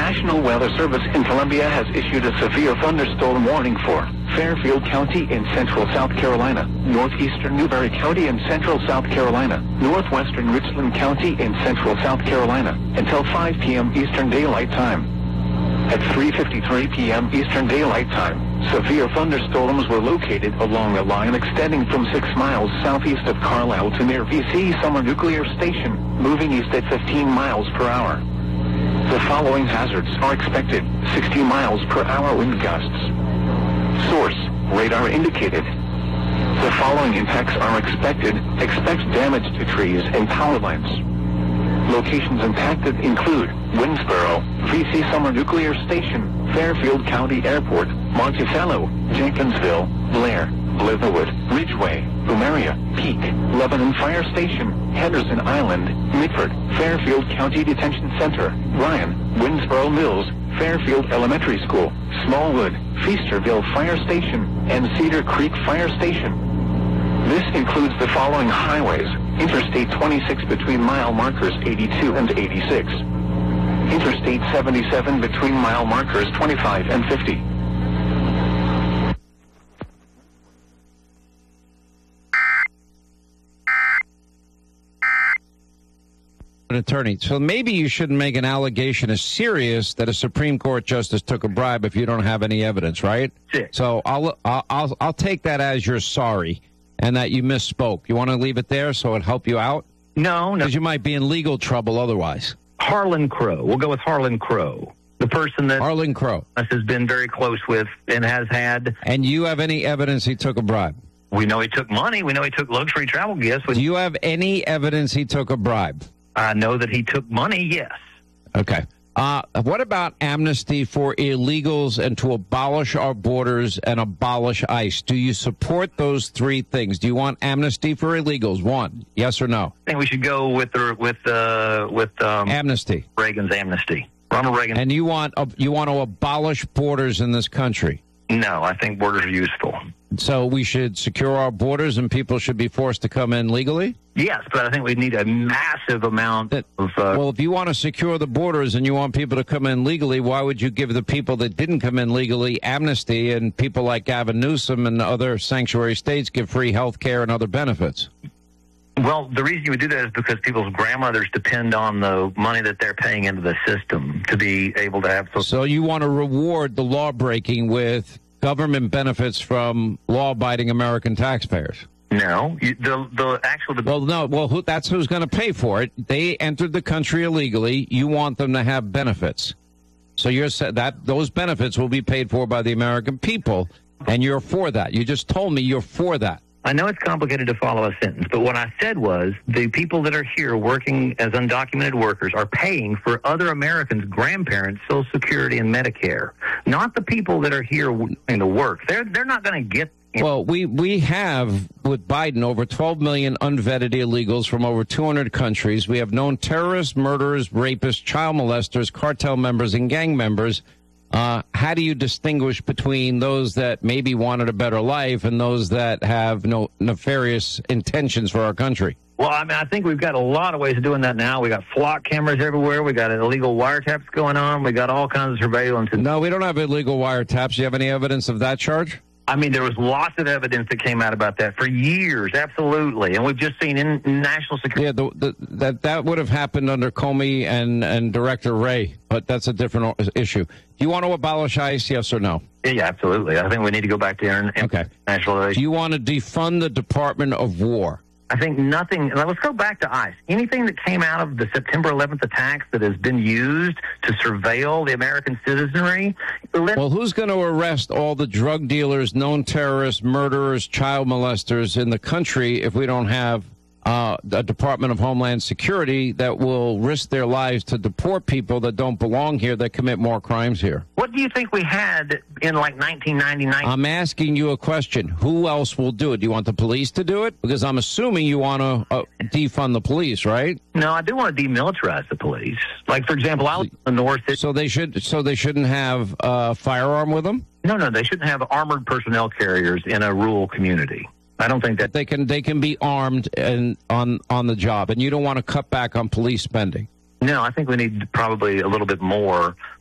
National Weather Service in Columbia has issued a severe thunderstorm warning for Fairfield County in central South Carolina, northeastern Newberry County in central South Carolina, northwestern Richland County in central South Carolina, until 5 p.m. Eastern Daylight Time. At 3:53 p.m. Eastern Daylight Time, severe thunderstorms were located along a line extending from 6 miles southeast of Carlisle to near VC Summer Nuclear Station, moving east at 15 miles per hour. The following hazards are expected: 60 miles per hour wind gusts. Source: radar indicated. The following impacts are expected. Expect damage to trees and power lines. Locations impacted include Winsboro, VC Summer Nuclear Station, Fairfield County Airport, Monticello, Jenkinsville, Blair, Blitherwood, Ridgeway, Bumeria, Peak, Lebanon Fire Station, Henderson Island, Mitford, Fairfield County Detention Center, Ryan, Winsboro Mills, Fairfield Elementary School, Smallwood, Feasterville Fire Station, and Cedar Creek Fire Station. This includes the following highways: Interstate 26 between mile markers 82 and 86. Interstate 77 between mile markers 25 and 50. An attorney. So maybe you shouldn't make an allegation as serious that a Supreme Court justice took a bribe if you don't have any evidence, right? Sure. So I'll take that as you're sorry and that you misspoke. You want to leave it there so it'll help you out? No. Because you might be in legal trouble otherwise. Harlan Crow. We'll go with Harlan Crow. The person that Harlan Crow has been very close with and has had. And you have any evidence he took a bribe? We know he took money. We know he took luxury travel gifts. Do you have any evidence he took a bribe? I know that he took money, yes. Okay. What about amnesty for illegals and to abolish our borders and abolish ICE? Do you support those three things? Do you want amnesty for illegals? One, yes or no? I think we should go with amnesty. Reagan's amnesty. Ronald Reagan. And you want to abolish borders in this country? No, I think borders are useful. So we should secure our borders and people should be forced to come in legally? Yes, but I think we need a massive amount of... well, if you want to secure the borders and you want people to come in legally, why would you give the people that didn't come in legally amnesty and people like Gavin Newsom and other sanctuary states give free health care and other benefits? Well, the reason you would do that is because people's grandmothers depend on the money that they're paying into the system to be able to have... So you want to reward the law-breaking with government benefits from law-abiding American taxpayers? No, that's who's going to pay for it. They entered the country illegally. You want them to have benefits. So you're saying that those benefits will be paid for by the American people, and you're for that. You just told me you're for that. I know it's complicated to follow a sentence, but what I said was the people that are here working as undocumented workers are paying for other Americans' grandparents' Social Security and Medicare, not the people that are here in the work. They're not going to get... Well, we have, with Biden, over 12 million unvetted illegals from over 200 countries. We have known terrorists, murderers, rapists, child molesters, cartel members, and gang members. How do you distinguish between those that maybe wanted a better life and those that have no nefarious intentions for our country? Well, I mean, I think we've got a lot of ways of doing that now. We got flock cameras everywhere. We got illegal wiretaps going on. We got all kinds of surveillance. No, we don't have illegal wiretaps. Do you have any evidence of that charge? I mean, there was lots of evidence that came out about that for years, absolutely. And we've just seen in national security. Yeah, that would have happened under Comey and Director Wray, but that's a different issue. Do you want to abolish ICE, yes or no? Yeah, absolutely. I think we need to go back to international relations. Do you want to defund the Department of War? I think nothing. Let's go back to ICE. Anything that came out of the September 11th attacks that has been used to surveil the American citizenry. Well, who's going to arrest all the drug dealers, known terrorists, murderers, child molesters in the country if we don't have a Department of Homeland Security that will risk their lives to deport people that don't belong here, that commit more crimes here? What do you think we had in, 1999? I'm asking you a question. Who else will do it? Do you want the police to do it? Because I'm assuming you want to defund the police, right? No, I do want to demilitarize the police. Like, for example, I was in the North. So they shouldn't have a firearm with them? No, they shouldn't have armored personnel carriers in a rural community. I don't think that they can be armed and on the job, and you don't want to cut back on police spending. No, I think we need probably a little bit more